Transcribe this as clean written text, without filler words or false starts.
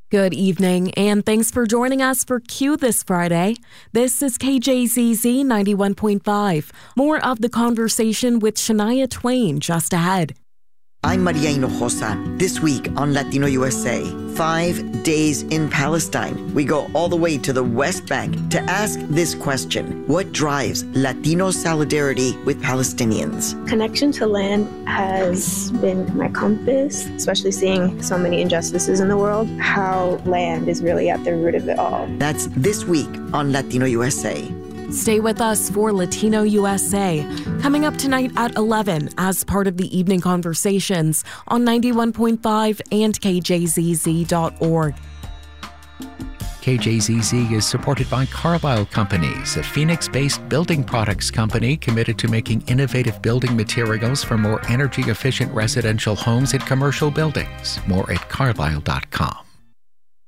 Good evening, and thanks for joining us for Q this Friday. This is KJZZ 91.5. More of the conversation with Shania Twain just ahead. I'm Maria Hinojosa. This week on Latino USA, 5 days in Palestine. We go all the way to the West Bank to ask this question: what drives Latino solidarity with Palestinians? Connection to land has been my compass, especially seeing so many injustices in the world, how land is really at the root of it all. That's this week on Latino USA. Stay with us for Latino USA, coming up tonight at 11 as part of the evening conversations on 91.5 and KJZZ.org. KJZZ is supported by Carlisle Companies, a Phoenix-based building products company committed to making innovative building materials for more energy-efficient residential homes and commercial buildings. More at carlisle.com.